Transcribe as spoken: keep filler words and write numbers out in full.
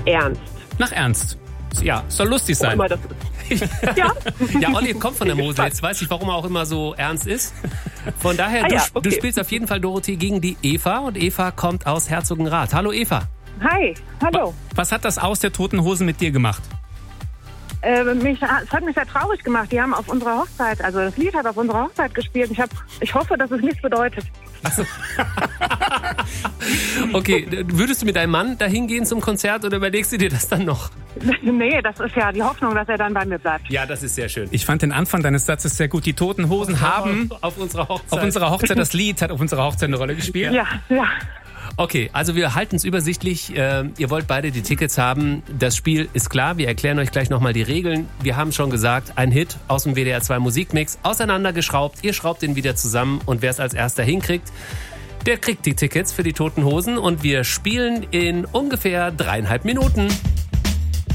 Ernst. Nach Ernst. Ja, soll lustig sein. Immer das ist. Ja. Ja, Olli kommt von der Mosel. Jetzt weiß ich, warum er auch immer so ernst ist. Von daher, Ah, du, ja, okay. du spielst auf jeden Fall, Dorothee, gegen die Eva. Und Eva kommt aus Herzogenrath. Hallo Eva. Hi, hallo. Was hat das Aus der Toten Hosen mit dir gemacht? Äh, mich, es hat mich sehr traurig gemacht. Die haben auf unserer Hochzeit, also das Lied hat auf unserer Hochzeit gespielt. Ich, hab, ich hoffe, dass es nichts bedeutet. Achso. Okay, würdest du mit deinem Mann dahin gehen zum Konzert oder überlegst du dir das dann noch? Nee, das ist ja die Hoffnung, dass er dann bei mir bleibt. Ja, das ist sehr schön. Ich fand den Anfang deines Satzes sehr gut. Die Toten Hosen haben auf unserer Hochzeit. auf unserer Hochzeit, das Lied hat auf unserer Hochzeit eine Rolle gespielt. Ja, ja. Okay, also wir halten es übersichtlich. Äh, ihr wollt beide die Tickets haben. Das Spiel ist klar. Wir erklären euch gleich nochmal die Regeln. Wir haben schon gesagt, ein Hit aus dem W D R zwei Musikmix, auseinandergeschraubt. Ihr schraubt ihn wieder zusammen und wer es als erster hinkriegt, der kriegt die Tickets für die Toten Hosen. Und wir spielen in ungefähr dreieinhalb Minuten.